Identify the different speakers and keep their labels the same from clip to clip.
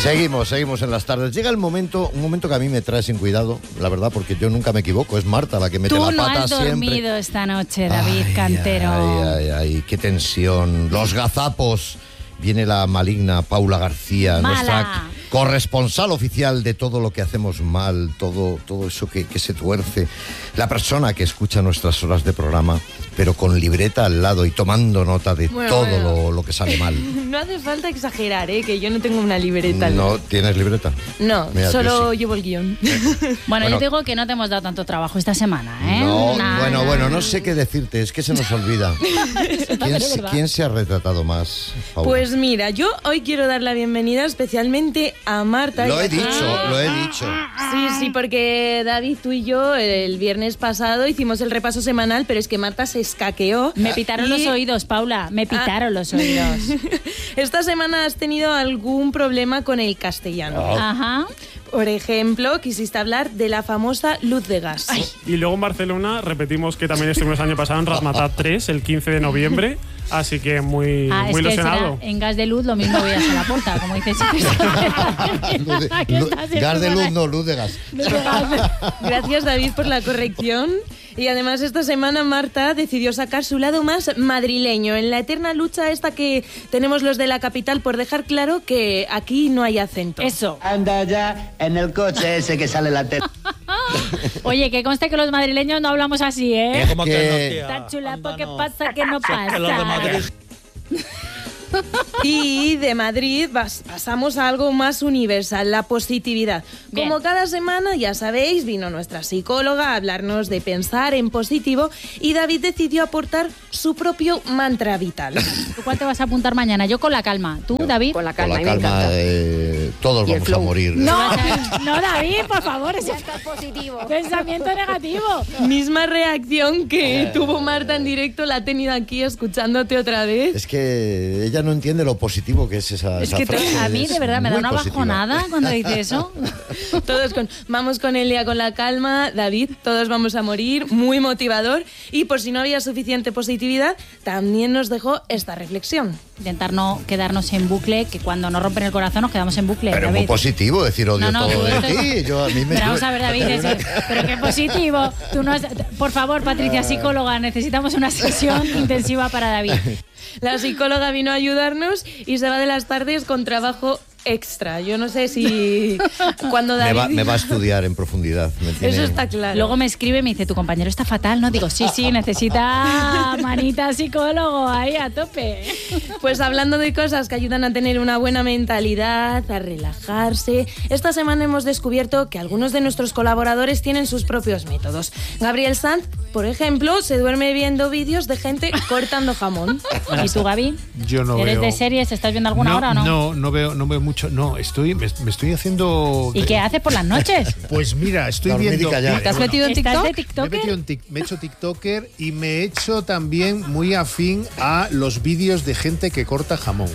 Speaker 1: Seguimos en las tardes. Llega un momento que a mí me trae sin cuidado, la verdad, porque yo nunca me equivoco. Es Marta la que mete la pata siempre.
Speaker 2: Tú no has dormido esta noche, David Cantero.
Speaker 1: Ay, qué tensión. Los gazapos. Viene la maligna Paula García, nuestra corresponsal oficial de todo lo que hacemos mal, todo eso que se tuerce. La persona que escucha nuestras horas de programa, pero con libreta al lado y tomando nota de todo lo que sale mal.
Speaker 3: No hace falta exagerar, que yo no tengo una libreta.
Speaker 1: ¿No tienes libreta?
Speaker 3: No, mira, solo sí. Llevo el guión.
Speaker 2: Bueno, yo te digo que no te hemos dado tanto trabajo esta semana, ¿eh?
Speaker 1: No, bueno, no sé qué decirte, es que se nos olvida. ¿Quién se ha retratado más, Paula?
Speaker 3: Pues mira, yo hoy quiero dar la bienvenida especialmente a Marta.
Speaker 1: Lo he dicho.
Speaker 3: Sí, porque David, tú y yo el viernes pasado hicimos el repaso semanal, pero es que Marta se escaqueó.
Speaker 2: Me pitaron los oídos, Paula, me pitaron los oídos.
Speaker 3: Esta semana has tenido algún problema con el castellano.
Speaker 2: Ajá.
Speaker 3: Por ejemplo, quisiste hablar de la famosa luz de gas.
Speaker 4: Ay. Y luego en Barcelona repetimos que también estuvimos el año pasado en Razmataz 3, el 15 de noviembre. Así que muy ilusionado.
Speaker 2: En gas de luz lo mismo voy hasta la puerta, como dices.
Speaker 1: Gas de luz, no, luz de gas.
Speaker 3: Gracias, David, por la corrección. Y además esta semana Marta decidió sacar su lado más madrileño en la eterna lucha esta que tenemos los de la capital por dejar claro que aquí no hay acento.
Speaker 2: Eso.
Speaker 5: Anda ya en el coche ese que sale la tele.
Speaker 2: Oye, que conste que los madrileños no hablamos así, ¿eh?
Speaker 1: ¿Cómo que no,
Speaker 2: tía? Está chulapo, ¿qué pasa? ¿Qué no pasa?
Speaker 5: Que los de Madrid...
Speaker 3: Y de Madrid pasamos a algo más universal, la positividad. Bien. Como cada semana, ya sabéis, vino nuestra psicóloga a hablarnos de pensar en positivo y David decidió aportar su propio mantra vital.
Speaker 2: ¿Tú cuál te vas a apuntar mañana? Yo con la calma. ¿Tú, David?
Speaker 1: Con la calma, todos vamos a morir.
Speaker 2: No, David, por favor. Ya estás positivo. Pensamiento negativo.
Speaker 3: Misma reacción que tuvo Marta en directo, la ha tenido aquí escuchándote otra vez.
Speaker 1: Es que ella no entiende lo positivo que es esa frase.
Speaker 2: A mí de verdad me da una bajonada cuando dice eso.
Speaker 3: Todos vamos con Elia con la calma, David, todos vamos a morir, muy motivador. Y por si no había suficiente positividad, también nos dejó esta reflexión.
Speaker 2: Intentar no quedarnos en bucle, que cuando nos rompen el corazón nos quedamos en bucle.
Speaker 1: Pero
Speaker 2: David.
Speaker 1: muy positivo decir odio todo de ti.
Speaker 2: Pero vamos a ver, David, pero qué positivo. Por favor, Patricia, psicóloga, necesitamos una sesión intensiva para David.
Speaker 3: La psicóloga vino a ayudarnos y se va de las tardes con trabajo extra. Yo no sé si cuando David...
Speaker 1: me va a estudiar en profundidad.
Speaker 3: Eso está claro.
Speaker 2: Luego me escribe y me dice, tu compañero está fatal, ¿no? Digo, sí, necesita manita psicólogo ahí a tope.
Speaker 3: Pues hablando de cosas que ayudan a tener una buena mentalidad, a relajarse, esta semana hemos descubierto que algunos de nuestros colaboradores tienen sus propios métodos. Gabriel Sanz, por ejemplo, se duerme viendo vídeos de gente cortando jamón.
Speaker 2: ¿Y tú, Gaby?
Speaker 6: Yo no veo.
Speaker 2: ¿Eres de series? ¿Estás viendo alguna hora o no?
Speaker 6: No veo mucho. No, me estoy haciendo...
Speaker 2: ¿Y qué haces por las noches?
Speaker 6: Pues mira, estoy viendo...
Speaker 2: ¿Te has metido en TikTok?
Speaker 6: Me he hecho TikToker y me he hecho también muy afín a los vídeos de gente que corta jamón.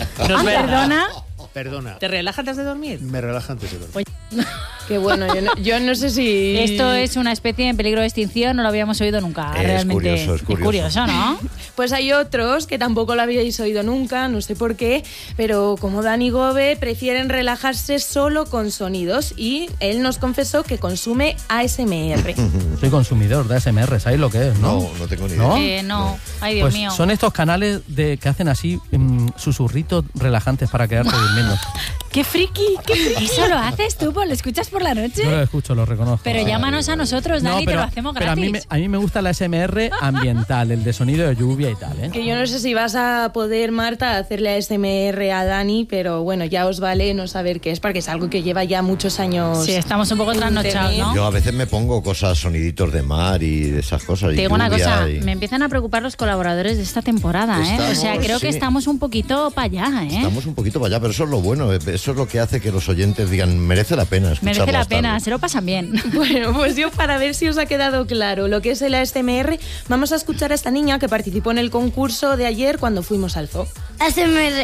Speaker 6: Perdona.
Speaker 7: ¿Te relaja antes de dormir?
Speaker 6: Me relaja antes de dormir.
Speaker 2: Pues,
Speaker 3: qué bueno, yo no sé si...
Speaker 2: Esto es una especie en peligro de extinción, no lo habíamos oído nunca. Realmente
Speaker 1: es curioso,
Speaker 2: ¿no?
Speaker 3: Pues hay otros que tampoco lo habíais oído nunca, no sé por qué, pero como Dani Gobe prefieren relajarse solo con sonidos y él nos confesó que consume ASMR.
Speaker 8: Soy consumidor de ASMR, ¿sabéis lo que es?
Speaker 1: No tengo ni idea.
Speaker 2: No. Ay, Dios mío.
Speaker 8: Son estos canales que hacen así susurritos relajantes para quedarte durmiendo.
Speaker 2: ¡Qué friki! ¿Eso lo haces tú? ¿Lo escuchas por la noche?
Speaker 8: Yo lo escucho, lo reconozco.
Speaker 2: Pero llámanos a nosotros, Dani, te lo hacemos gratis.
Speaker 8: Pero a mí me gusta el ASMR ambiental, el de sonido de lluvia y tal, ¿eh?
Speaker 3: Que yo no sé si vas a poder, Marta, hacerle ASMR a Dani, pero bueno, ya os vale no saber qué es, porque es algo que lleva ya muchos años.
Speaker 2: Sí, estamos un poco trasnochados, ¿no?
Speaker 1: Yo a veces me pongo soniditos de mar y de esas cosas.
Speaker 2: Te digo una cosa, me empiezan a preocupar los colaboradores de esta temporada, ¿eh? O sea, creo que estamos un poquito para allá, ¿eh?
Speaker 1: Estamos un poquito para allá, pero eso es lo bueno, eso es lo que hace que los oyentes digan, merece la pena escucharlo.
Speaker 2: Merece la pena, se lo pasan bien.
Speaker 3: Bueno, pues yo para ver si os ha quedado claro lo que es el ASMR, vamos a escuchar a esta niña que participó en el concurso de ayer cuando fuimos al zoo.
Speaker 9: ASMR.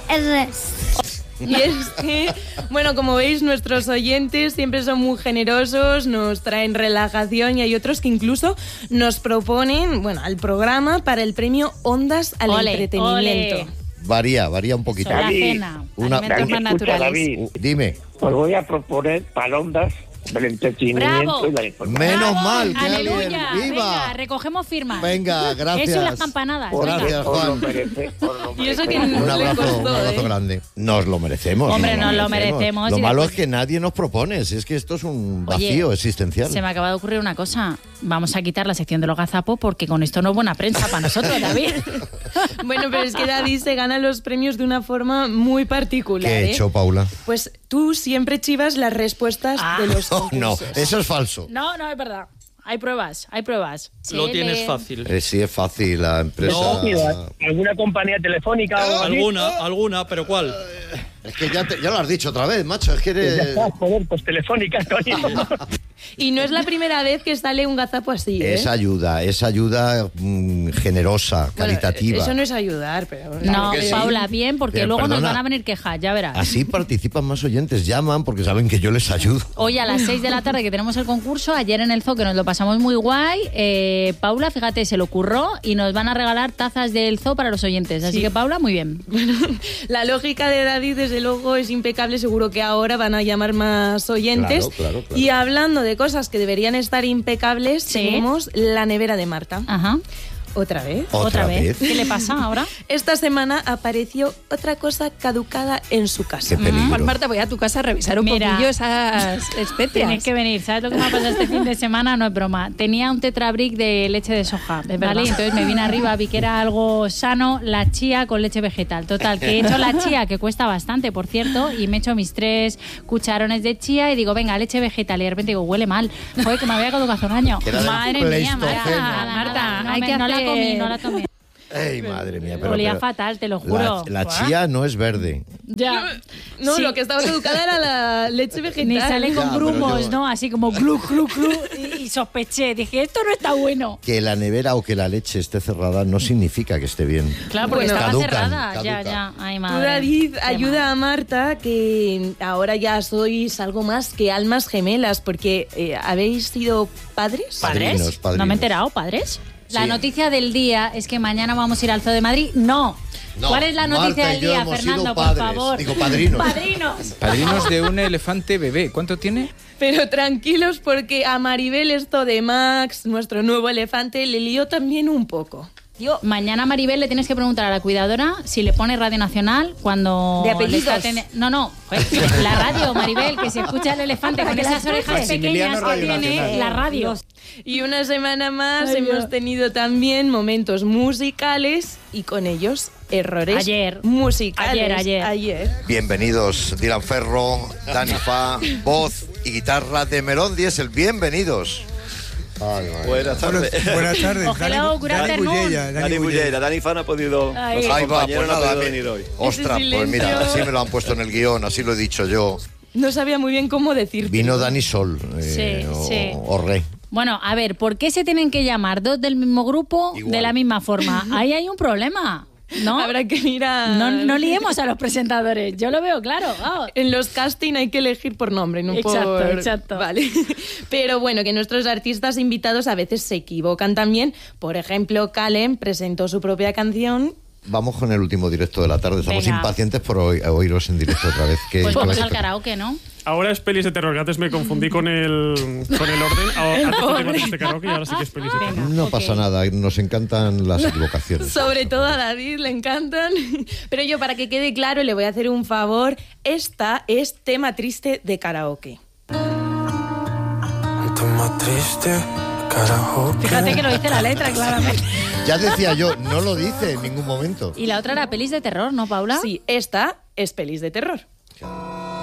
Speaker 3: Y es que, bueno, como veis, nuestros oyentes siempre son muy generosos, nos traen relajación y hay otros que incluso nos proponen, al programa para el premio Ondas al Entretenimiento.
Speaker 2: Ole.
Speaker 1: Varía un poquito.
Speaker 2: La cena, alimentos más naturales.
Speaker 7: David,
Speaker 1: Dime.
Speaker 7: os voy a proponer palabras del entretenimiento y la información.
Speaker 1: Menos
Speaker 2: ¡Bravo!
Speaker 1: mal que
Speaker 2: ¡Aleluya!
Speaker 1: alguien. ¡Viva!
Speaker 2: Venga, recogemos firmas.
Speaker 1: Venga, gracias.
Speaker 2: Eso y las campanadas.
Speaker 1: Gracias,
Speaker 7: Os lo
Speaker 1: Juan.
Speaker 7: merece, os lo
Speaker 3: Y eso
Speaker 7: merece.
Speaker 3: que
Speaker 1: Un
Speaker 3: le
Speaker 1: abrazo
Speaker 3: costó,
Speaker 1: grande. Nos lo merecemos.
Speaker 2: Hombre, nos lo merecemos.
Speaker 1: Lo
Speaker 2: Y
Speaker 1: malo
Speaker 2: después-
Speaker 1: es que nadie nos propone. Si es que esto es un
Speaker 2: Oye,
Speaker 1: vacío existencial.
Speaker 2: Se me acaba de ocurrir una cosa. Vamos a quitar la sección de los gazapos porque con esto no es buena prensa para nosotros, David.
Speaker 3: Bueno, pero es que David se gana los premios de una forma muy particular.
Speaker 1: ¿Qué he hecho, Paula?
Speaker 3: Pues tú siempre chivas las respuestas de los
Speaker 1: Oh, no,
Speaker 3: concursos.
Speaker 1: eso es falso.
Speaker 2: No, es verdad. Hay pruebas.
Speaker 9: Lo
Speaker 2: Sí,
Speaker 9: tienes fácil.
Speaker 1: Sí, es fácil. La empresa.
Speaker 7: ¿Alguna compañía telefónica o algo así?
Speaker 9: Alguna, pero ¿cuál?
Speaker 1: Es que ya lo has dicho otra vez, macho. Es que
Speaker 7: Ya
Speaker 1: eres.
Speaker 7: está, joder, pues telefónica, coño.
Speaker 3: Y no es la primera vez que sale un gazapo así, ¿eh?
Speaker 1: Es ayuda generosa,
Speaker 3: Bueno,
Speaker 1: caritativa.
Speaker 3: eso no es ayudar, pero...
Speaker 2: No,
Speaker 1: que sí.
Speaker 2: Paula, bien, porque
Speaker 1: Pero,
Speaker 2: luego nos
Speaker 1: perdona.
Speaker 2: van a venir quejas, ya verás.
Speaker 1: Así participan más oyentes, llaman porque saben que yo les ayudo.
Speaker 2: Hoy a las 6 de la tarde que tenemos el concurso, ayer en el Zoo que nos lo pasamos muy guay, Paula, fíjate, se lo ocurrió y nos van a regalar tazas del Zoo para los oyentes. Así
Speaker 3: Sí.
Speaker 2: que Paula, muy bien.
Speaker 3: La lógica de David, desde luego, es impecable. Seguro que ahora van a llamar más oyentes.
Speaker 1: Claro.
Speaker 3: Y hablando de cosas que deberían estar impecables,
Speaker 2: Sí.
Speaker 3: tenemos la nevera de Marta.
Speaker 2: Ajá.
Speaker 3: ¿Otra vez?
Speaker 2: Otra vez. ¿Qué le pasa ahora?
Speaker 3: Esta semana apareció otra cosa caducada en su casa.
Speaker 1: Qué peligro.
Speaker 10: Juan Marta, voy a tu casa a revisar un
Speaker 2: Mira,
Speaker 10: poquillo esas especias.
Speaker 2: Tienes que venir. ¿Sabes lo que me ha pasado este fin de semana? No es broma. Tenía un tetrabric de leche de soja, ¿vale? Entonces me vine arriba, vi que era algo sano, la chía con leche vegetal. Total, que he hecho la chía, que cuesta bastante, por cierto, y me he hecho mis 3 cucharones de chía y digo, venga, leche vegetal. Y de repente digo, huele mal. Joder, que me había caducado hace un año.
Speaker 1: Que era del
Speaker 2: Madre mía,
Speaker 1: Pleistoceno.
Speaker 2: Marta,
Speaker 10: hay que
Speaker 2: no la
Speaker 10: hacer-
Speaker 2: comí, no la tomé.
Speaker 1: Ay, madre mía.
Speaker 2: Olía fatal, te lo juro.
Speaker 1: La chía no es verde.
Speaker 2: Ya.
Speaker 3: No,
Speaker 2: Sí.
Speaker 3: lo que estaba caducada era la leche vegetal.
Speaker 2: Ni sale con
Speaker 1: Ya, pero
Speaker 2: grumos,
Speaker 1: yo-
Speaker 2: ¿no? Así como glu, glu, glu. Y sospeché. Dije, esto no está bueno.
Speaker 1: Que la nevera o que la leche esté cerrada no significa que esté bien.
Speaker 2: Claro, porque
Speaker 3: Bueno,
Speaker 2: estaba
Speaker 1: caducan,
Speaker 2: cerrada.
Speaker 1: caducan.
Speaker 2: Ya. Ay,
Speaker 3: Tú,
Speaker 2: madre.
Speaker 3: David,
Speaker 2: Qué
Speaker 3: ayuda
Speaker 2: mal.
Speaker 3: a Marta, que ahora ya sois algo más que almas gemelas, porque habéis sido padres.
Speaker 1: Padrinos, padrinos.
Speaker 2: No me he enterado, ¿padres? La
Speaker 1: Sí.
Speaker 2: noticia del día es que mañana vamos a ir al Zoo de Madrid. No.
Speaker 1: No,
Speaker 2: ¿Cuál es la noticia
Speaker 1: Marta y
Speaker 2: del
Speaker 1: yo
Speaker 2: día,
Speaker 1: hemos
Speaker 2: Fernando,
Speaker 1: sido
Speaker 2: por
Speaker 1: padres.
Speaker 2: favor?
Speaker 1: Digo, padrinos.
Speaker 2: Padrinos.
Speaker 11: Padrinos de un elefante bebé. ¿Cuánto tiene?
Speaker 3: Pero tranquilos, porque a Maribel esto de Max, nuestro nuevo elefante, le lió también un poco.
Speaker 2: Mañana, Maribel, le tienes que preguntar a la cuidadora si le pone Radio Nacional cuando...
Speaker 3: ¿De apellidos?
Speaker 2: le está No, joder, la radio, Maribel, que se escucha el elefante con esas orejas
Speaker 11: Maximiliano
Speaker 2: pequeñas que
Speaker 11: Radio
Speaker 2: tiene
Speaker 11: Nacional.
Speaker 2: la radio.
Speaker 3: Y una semana más
Speaker 2: Ay,
Speaker 3: hemos
Speaker 2: Dios.
Speaker 3: tenido también momentos musicales y con ellos errores
Speaker 2: Ayer.
Speaker 3: musicales.
Speaker 2: Ayer.
Speaker 1: Bienvenidos, Dylan Ferro, Dani Fa, voz y guitarra de Melón Diesel. Bienvenidos. Ay, madre.
Speaker 9: Buenas tardes.
Speaker 11: Buenas tardes.
Speaker 2: Hello, good afternoon.
Speaker 9: Dani Bullera, Dani Fan ha podido.
Speaker 2: Ay.
Speaker 9: nuestro
Speaker 1: Ahí va,
Speaker 9: compañero
Speaker 1: pues
Speaker 9: no ha
Speaker 1: nada.
Speaker 9: podido venir hoy.
Speaker 1: Ostras,
Speaker 3: Ese
Speaker 1: pues mira,
Speaker 3: silencio.
Speaker 1: así me lo han puesto en el guión, así lo he dicho yo.
Speaker 3: No sabía muy bien cómo decir.
Speaker 1: Vino Dani Sol,
Speaker 2: Sí, sí.
Speaker 1: o Rey.
Speaker 2: Bueno, a ver, ¿por qué se tienen que llamar dos del mismo grupo
Speaker 1: Igual.
Speaker 2: de la misma forma? Ahí hay un problema, ¿no?
Speaker 3: Habrá que mirar.
Speaker 2: No liemos a los presentadores, yo lo veo claro. vamos.
Speaker 3: En los casting hay que elegir por nombre, no
Speaker 2: Exacto,
Speaker 3: por...
Speaker 2: exacto.
Speaker 3: Vale. Pero bueno, que nuestros artistas invitados a veces se equivocan también. Por ejemplo, Calen presentó su propia canción.
Speaker 1: Vamos con el último directo de la tarde. Estamos
Speaker 2: Venga.
Speaker 1: impacientes por oíros en directo otra vez.
Speaker 2: Pues vamos
Speaker 1: que-
Speaker 2: al karaoke, ¿no?
Speaker 4: Ahora es pelis de terror, que antes me confundí con el orden. Antes tengo este karaoke y ahora sí que es pelis de terror.
Speaker 1: No
Speaker 2: Ok.
Speaker 1: pasa nada, nos encantan las equivocaciones.
Speaker 3: Sobre todo a David le encantan. Pero yo, para que quede claro, le voy a hacer un favor. Esta es tema triste de karaoke.
Speaker 11: Tema triste, carajo.
Speaker 2: Fíjate que lo dice la letra, claramente.
Speaker 1: Ya decía yo, no lo dice en ningún momento.
Speaker 2: Y la otra era pelis de terror, ¿no, Paula?
Speaker 3: Sí, esta es pelis de terror.